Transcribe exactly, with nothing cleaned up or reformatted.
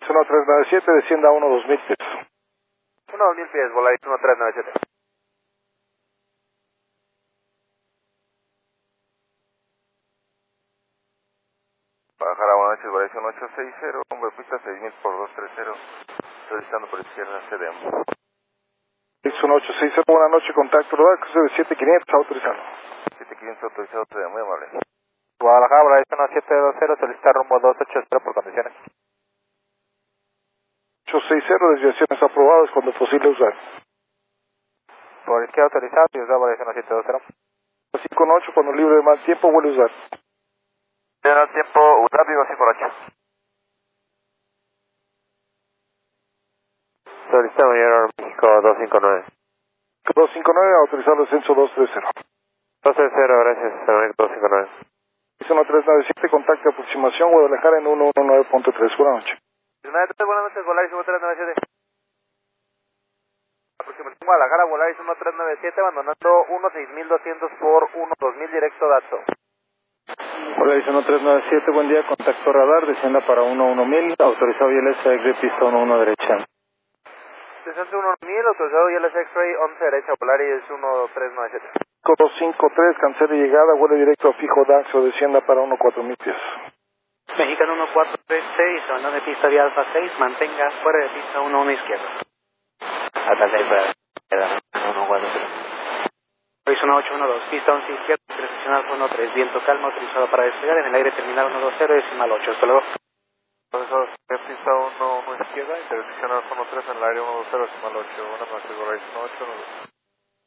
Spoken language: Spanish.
uno tres nueve siete, descienda uno dos mil pies. uno dos mil pies, Volaris uno tres nueve siete. Guadalajara, buenas noches, Volaris uno ocho seis cero, hombre pista seis mil por dos tres cero, solicitando por izquierda C D M. uno ocho seis cero, buenas noches, contacto rodar, cruce de siete quinientos, autorizado. siete quinientos autorizado C D M, muy amable. Guadalajara, Volaris uno siete dos cero, solicita rumbo dos ocho cero por condiciones. ocho seis cero, desviaciones aprobadas, cuando posible usar. Por izquierda autorizado, y usar Volaris uno siete dos cero. cinco ocho, cuando libre de mal tiempo, vuelve a usar. Tiene el tiempo, U D A P dos cinco ocho. Solicitamos Air México dos cinco nueve. dos cinco nueve, autorizado descenso dos tres cero. dos tres cero, gracias, Air dos cinco nueve. uno tres nueve siete, contacto de aproximación, Guadalajara en uno uno nueve punto tres, buenas noches. Buenas noches, Volaris uno tres nueve siete. Aproximación Guadalajara, Volaris uno tres nueve siete, abandonando uno seis mil doscientos por uno dos mil directo dato. Volaris uno tres nueve siete, buen día, contacto radar, descienda para uno uno mil, autorizado I L S X-ray, pista uno uno derecha. Descenso uno mil, autorizado I L S X-ray once derecha, Volaris uno tres nueve siete. dos cinco tres, cancele llegada, vuelo directo a fijo Daxo, descienda para uno cuatro mil pies. Mexicano uno cuatro tres seis, abandone de pista vía Alfa seis, mantenga fuera de pista uno uno izquierda. Alfa seis fuera, uno cuatro tres. Luis uno ocho uno dos, pista once izquierda, dirección Alfa uno tres, viento calma, autorizado para despegar, en el aire terminal uno dos cero, decimal ocho, hasta luego. Profesor, pista uno uno izquierda, intersección Alfa uno tres en el área uno dos cero, decimal ocho. Buenas noches, Volaris uno ocho uno dos.